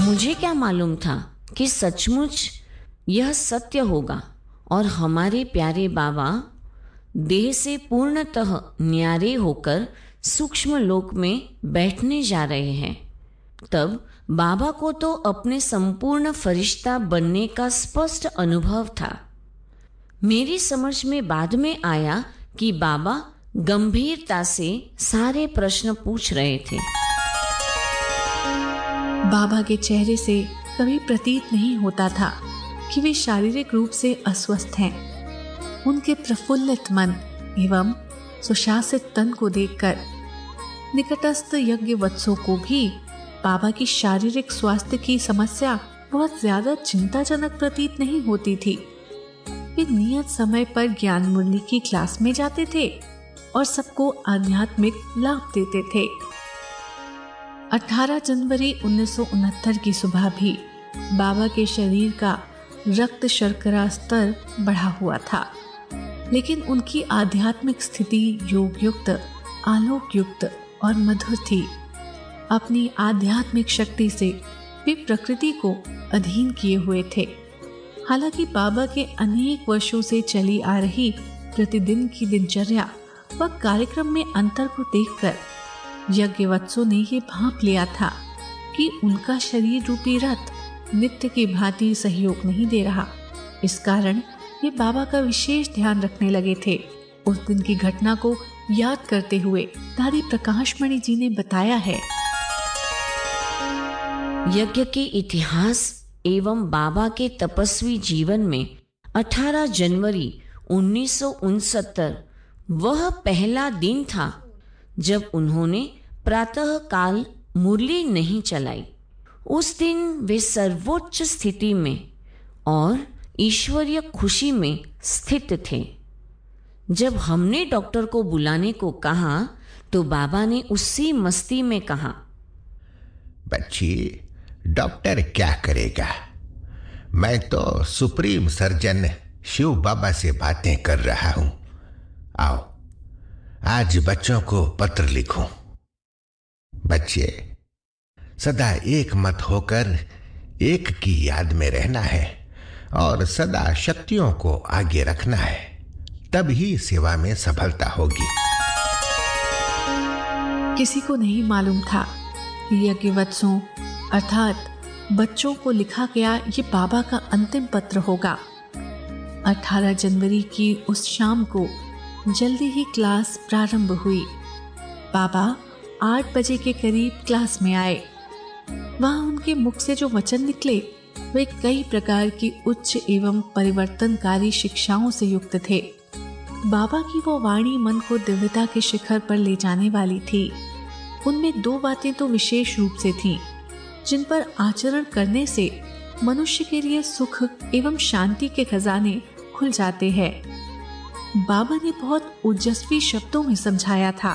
मुझे क्या मालूम था कि सचमुच यह सत्य होगा और हमारे प्यारे बाबा देह से पूर्णतः न्यारे होकर सूक्ष्म लोक में बैठने जा रहे हैं। तब बाबा को तो अपने संपूर्ण फरिश्ता बनने का स्पष्ट अनुभव था। मेरी समझ में बाद में आया कि बाबा गंभीरता से सारे प्रश्न पूछ रहे थे। बाबा के चेहरे से कभी प्रतीत नहीं होता था कि वे शारीरिक रूप से अस्वस्थ हैं। उनके प्रफुल्लित मन एवं सुशासित तन को देखकर निकटस्थ यज्ञ वत्सों को भी बाबा की शारीरिक स्वास्थ्य की समस्या बहुत ज्यादा चिंताजनक प्रतीत नहीं होती थी। वे नियत समय पर ज्ञान मुरली की क्लास में जाते थे और सबको आध्यात्मिक लाभ देते थे। 18 जनवरी 1969 की सुबह भी बाबा के शरीर का रक्त शर्करा स्तर बढ़ा हुआ था, लेकिन उनकी आध्यात्मिक स्थिति योग युक्त, आलोक युक्त और मधुर थी। अपनी आध्यात्मिक शक्ति से वे प्रकृति को अधीन किए हुए थे। हालांकि बाबा के अनेक वर्षों से चली आ रही प्रतिदिन की दिनचर्या व कार्यक्रम में अंतर को देखकर यज्ञवत्सों ने ये भांप लिया था कि उनका शरीर रूपी रथ नित्य की भांति सहयोग नहीं दे रहा। इस कारण ये बाबा का विशेष ध्यान रखने लगे थे। उस दिन की घटना को याद करते हुए दादी प्रकाशमणि जी ने बताया है। यज्ञ के इतिहास एवं बाबा के तपस्वी जीवन में 18 जनवरी 1969 वह पहला दिन था जब उन्होंने प्रातः काल मुरली नहीं चलाई। उस दिन वे सर्वोच्च स्थिति में और ईश्वरीय खुशी में स्थित थे। जब हमने डॉक्टर को बुलाने को कहा तो बाबा ने उसी मस्ती में कहा, बच्ची, डॉक्टर क्या करेगा? मैं तो सुप्रीम सर्जन शिव बाबा से बातें कर रहा हूं। आओ, आज बच्चों को पत्र लिखूं। बच्चे, सदा एक मत होकर एक की याद में रहना है और सदा शक्तियों को आगे रखना है, तब ही सेवा में सफलता होगी। किसी को नहीं मालूम था कि यज्ञवत्सों अर्थात बच्चों को लिखा गया ये बाबा का अंतिम पत्र होगा। 18 जनवरी की उस शाम को जल्दी ही क्लास प्रारंभ हुई। बाबा 8 बजे के करीब क्लास में आए। वहां उनके मुख से जो वचन निकले वे कई प्रकार की उच्च एवं परिवर्तनकारी शिक्षाओं से युक्त थे। बाबा की वो वाणी मन को दिव्यता के शिखर पर ले जाने वाली थी। उनमें 2 बातें तो विशेष रूप से थीं, जिन पर आचरण करने से मनुष्य के लिए सुख एवं शांति के खजाने खुल जाते हैं। बाबा ने बहुत ओजस्वी शब्दों में समझाया था।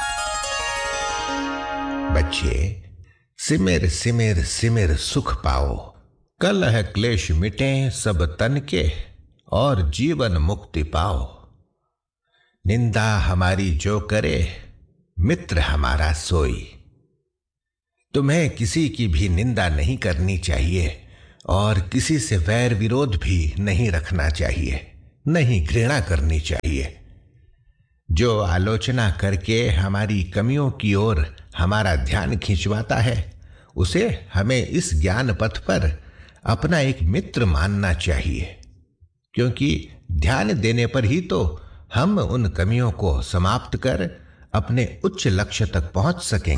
बच्चे, सिमिर सिमिर सिमिर सुख पाओ, कलह क्लेश मिटे सब तन के और जीवन मुक्ति पाओ। निंदा हमारी जो करे मित्र हमारा सोई। तुम्हें किसी की भी निंदा नहीं करनी चाहिए और किसी से वैर विरोध भी नहीं रखना चाहिए, नहीं घृणा करनी चाहिए। जो आलोचना करके हमारी कमियों की ओर हमारा ध्यान खिंचवाता है, उसे हमें इस ज्ञान पथ पर अपना एक मित्र मानना चाहिए, क्योंकि ध्यान देने पर ही तो हम उन कमियों को समाप्त कर अपने उच्च लक्ष्य तक पहुंच सकेंगे।